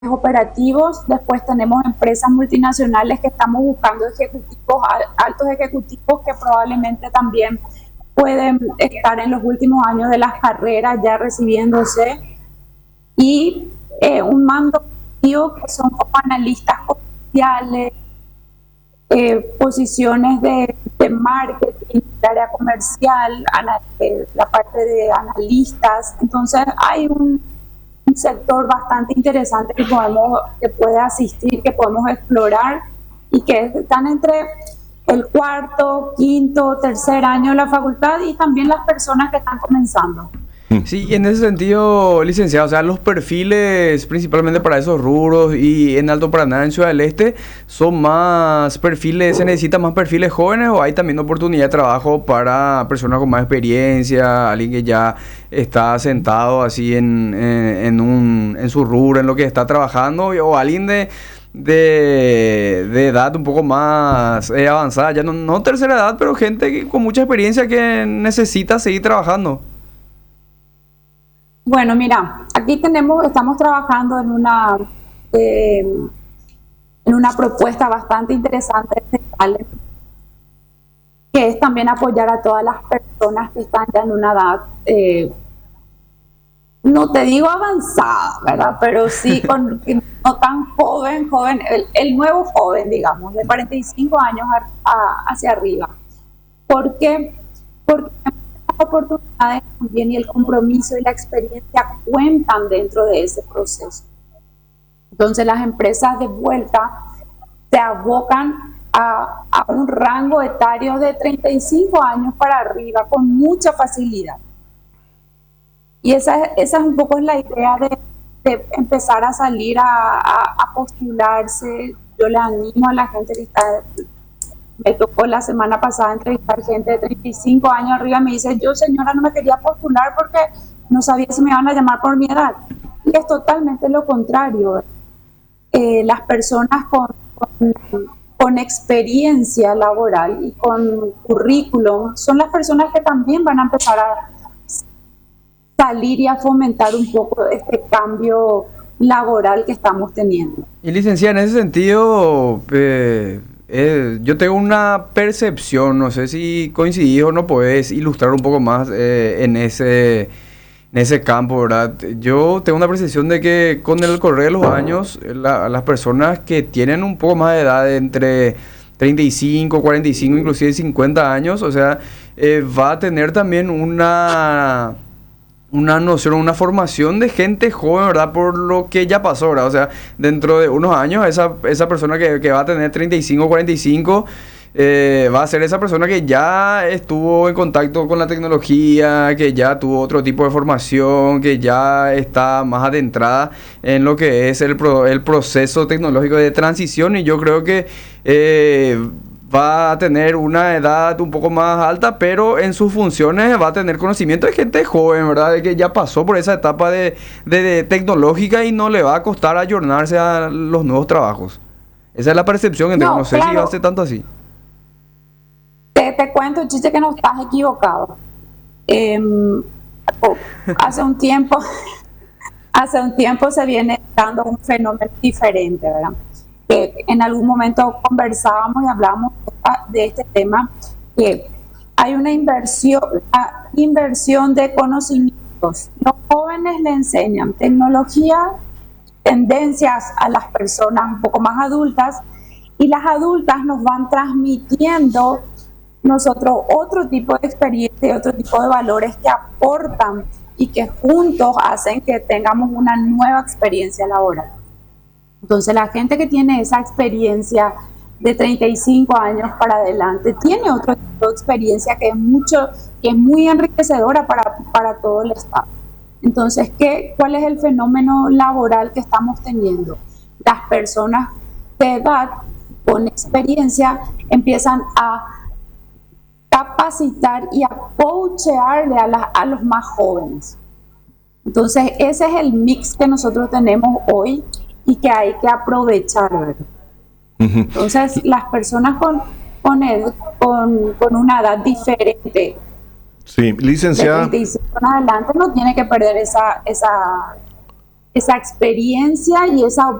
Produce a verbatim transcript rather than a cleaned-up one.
operativos. Después tenemos empresas multinacionales que estamos buscando ejecutivos, altos ejecutivos que probablemente también pueden estar en los últimos años de las carreras ya recibiéndose. Y eh, un mando que son como analistas comerciales, eh, posiciones de, de marketing, de área comercial, ana, eh, la parte de analistas. Entonces hay un, un sector bastante interesante que podemos, que puede asistir, que podemos explorar y que están entre el cuarto, quinto, tercer año de la facultad y también las personas que están comenzando. Sí, y en ese sentido, licenciado, o sea, los perfiles principalmente para esos rubros y en Alto Paraná, en Ciudad del Este, ¿son más perfiles, se necesitan más perfiles jóvenes o hay también oportunidad de trabajo para personas con más experiencia, alguien que ya está sentado así en, en, en, un, en su rubro, en lo que está trabajando, o alguien de... De, de edad un poco más eh, avanzada, ya no, no tercera edad, pero gente que, con mucha experiencia que necesita seguir trabajando? Bueno, mira, aquí tenemos, estamos trabajando en una, eh, en una propuesta bastante interesante, que es también apoyar a todas las personas que están ya en una edad, eh, no te digo avanzada, ¿verdad? Pero sí con, no tan joven, joven, el, el nuevo joven, digamos, de cuarenta y cinco años a, a, hacia arriba. ¿Por qué? Porque las oportunidades también y el compromiso y la experiencia cuentan dentro de ese proceso. Entonces las empresas de vuelta se abocan a, a un rango etario de treinta y cinco años para arriba con mucha facilidad. Y esa, esa es un poco la idea de, de empezar a salir a, a, a postularse. Yo le animo a la gente que está... Me tocó la semana pasada entrevistar gente de treinta y cinco años arriba. Me dice, yo señora no me quería postular porque no sabía si me iban a llamar por mi edad. Y es totalmente lo contrario. Eh, las personas con, con, con experiencia laboral y con currículum son las personas que también van a empezar a salir y a fomentar un poco este cambio laboral que estamos teniendo. Y licenciada, en ese sentido, eh, eh, yo tengo una percepción, no sé si coincidís o no podés ilustrar un poco más eh, en ese, en ese campo, ¿verdad? Yo tengo una percepción de que con el correr de los años, la, las personas que tienen un poco más de edad, entre treinta y cinco, cuarenta y cinco, inclusive cincuenta años, o sea, eh, va a tener también una... una noción, una formación de gente joven, ¿verdad? Por lo que ya pasó, ¿verdad? O sea, dentro de unos años, esa, esa persona que, que va a tener treinta y cinco, cuarenta y cinco, eh, va a ser esa persona que ya estuvo en contacto con la tecnología, que ya tuvo otro tipo de formación, que ya está más adentrada en lo que es el, pro, el proceso tecnológico de transición. Y yo creo que... Eh, va a tener una edad un poco más alta, pero en sus funciones va a tener conocimiento de gente joven, ¿verdad? De que ya pasó por esa etapa de, de, de tecnológica y no le va a costar ayornarse a los nuevos trabajos. Esa es la percepción que tengo, no, no sé claro, si va a ser tanto así. Te, te cuento, chiste, que no estás equivocado. Eh, hace un tiempo, hace un tiempo se viene dando un fenómeno diferente, ¿verdad? Que en algún momento conversábamos y hablábamos de este tema, que hay una inversión, una inversión de conocimientos. Los jóvenes le enseñan tecnología, tendencias a las personas un poco más adultas, y las adultas nos van transmitiendo nosotros otro tipo de experiencia y otro tipo de valores que aportan y que juntos hacen que tengamos una nueva experiencia laboral. Entonces la gente que tiene esa experiencia de treinta y cinco años para adelante tiene otro tipo de experiencia que es mucho, que es muy enriquecedora para, para todo el Estado. Entonces, ¿qué, ¿cuál es el fenómeno laboral que estamos teniendo? Las personas de edad con experiencia empiezan a capacitar y a coachearle a, la, a los más jóvenes. Entonces, ese es el mix que nosotros tenemos hoy y que hay que aprovechar, ¿verdad? Uh-huh. Entonces, las personas con, con, ed, con, con una edad diferente, sí, licenciada, de treinta y cinco en adelante, no tiene que perder esa, esa, esa experiencia y esa